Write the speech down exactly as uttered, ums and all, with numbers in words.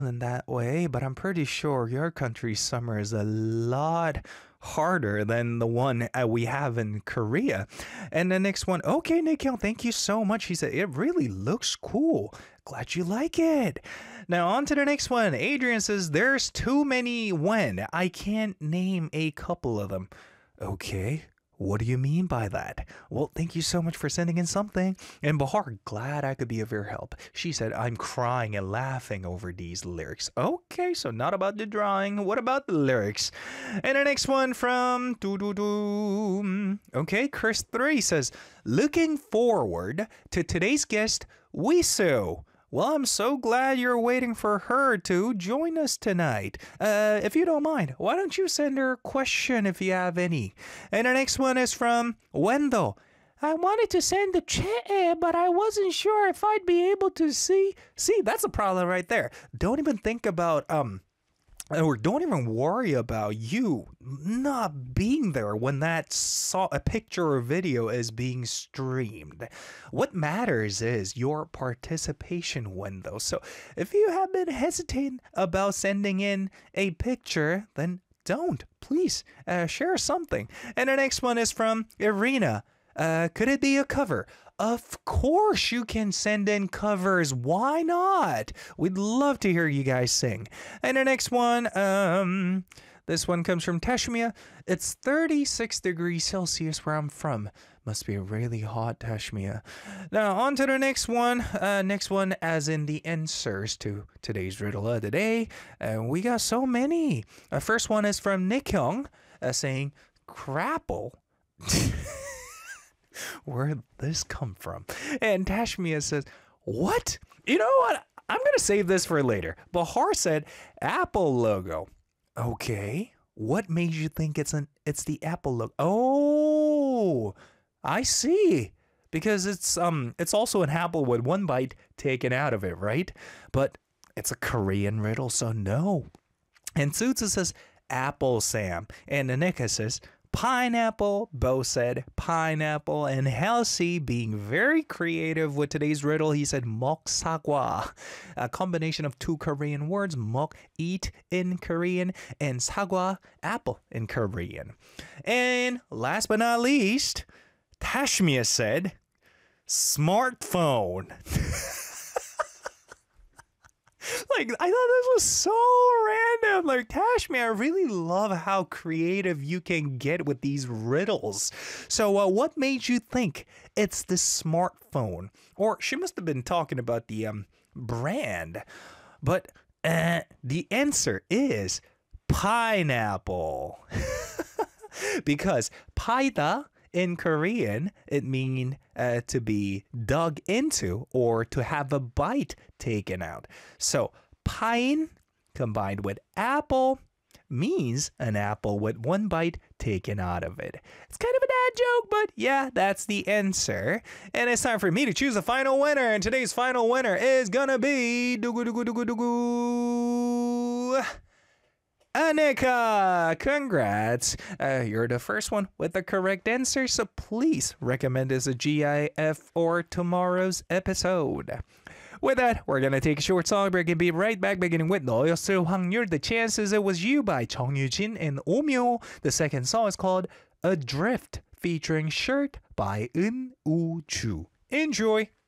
in that way, but I'm pretty sure your country's summer is a lot harder than the one uh, we have in Korea. And the next one, okay, Nikhil, thank you so much. He said, it really looks cool. Glad you like it. Now, on to the next one. Adrian says, there's too many when. I can't name a couple of them. Okay. What do you mean by that? Well, thank you so much for sending in something. And Bahar, glad I could be of your help. She said, I'm crying and laughing over these lyrics. Okay, so not about the drawing. What about the lyrics? And the next one from doo doo doo. Okay, Chris three says, looking forward to today's guest, Wisu. Well, I'm so glad you're waiting for her to join us tonight. Uh, if you don't mind, why don't you send her a question if you have any? And the next one is from Wendell. I wanted to send a chat, but I wasn't sure if I'd be able to see. See, that's a problem right there. Don't even think about um or don't even worry about you not being there when that saw a picture or video is being streamed. What matters is your participation window. So if you have been hesitating about sending in a picture, then don't. Please uh, share something. And the next one is from Irina. Uh, could it be a cover? Of course you can send in covers. Why not? We'd love to hear you guys sing. And the next one, um, this one comes from Tashmia. It's thirty-six degrees Celsius where I'm from. Must be really hot, Tashmia. Now, on to the next one. Uh, next one, as in the answers to today's riddle of the day. And uh, we got so many. Uh, first one is from Nick Hyung, uh, saying, crapple. Where'd this come from? And Tashmia says, what? You know what? I'm going to save this for later. Bahar said, Apple logo. Okay. What made you think it's an it's the Apple logo? Oh, I see. Because it's um it's also an apple with one bite taken out of it, right? But it's a Korean riddle, so no. And Sutsu says, Apple Sam. And Anika says, pineapple. Bo said pineapple. And Halsey, being very creative with today's riddle, he said mok sagwa, a combination of two Korean words, mok, eat in Korean, and sagwa, apple in Korean. And last but not least, Tashmia said smartphone. Like, I thought this was so random. Like, Tashmia, I really love how creative you can get with these riddles. So, uh, what made you think it's the smartphone? Or she must have been talking about the um brand. But uh, the answer is pineapple. Because paida in Korean, it means uh, to be dug into or to have a bite taken out. So, pine combined with apple means an apple with one bite taken out of it. It's kind of a dad joke, but yeah, that's the answer. And it's time for me to choose a final winner. And today's final winner is gonna be Dugu Dugu Dugu Dugu Anika. Congrats. Uh, you're the first one with the correct answer, so please recommend as a GIF for tomorrow's episode. With that, we're gonna take a short song break and be right back, beginning with 너였을 확률. The Chances It Was You by Chong Yu-jin and Omyo. The second song is called Adrift, featuring Shirt by Eun Woo Chu. Enjoy!